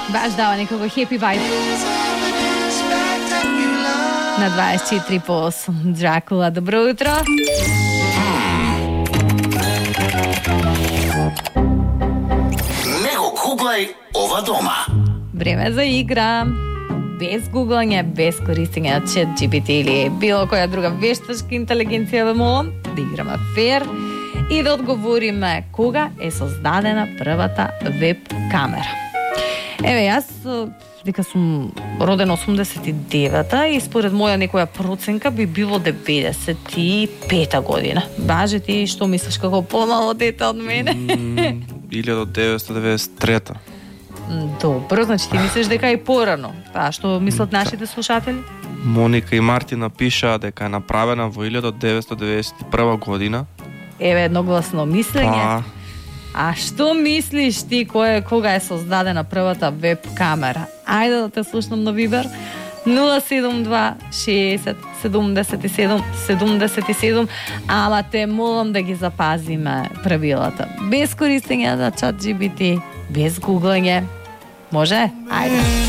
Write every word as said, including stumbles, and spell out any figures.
Баш дава некако happy vibe. На дваесет и четири по осем. Дракула, добро утро. Не го гуглај ова дома. Време за игра. Без гуглање, без користење на чат джи пи ти или било која друга вештачка интелигенција да молам, да играме фер и да одговориме кога е создадена првата веб камера. Еве, јас дека сум роден осумдесет и девета и според моја некоја проценка би било деветдесет и пета година. Баже, ти што мислиш како помало дете од мене? илјада деветстотини деведесет и трета. Добро, значи ти мислиш дека е порано. А што мислат нашите слушатели? Моника и Мартина пишаа дека е направена во илјада деветстотини деветдесет и прва година. Еве едногласно мислење. Па, А што мислиш ти кој, кога е создадена првата веб камера? Ајде да те слушнам на Вибер. нула седум два шеесет седумдесет и седум седумдесет и седум, ама те молам да ги запазиме правилата. Без користење на чат джи пи ти, без гуглање. Може? Ајде.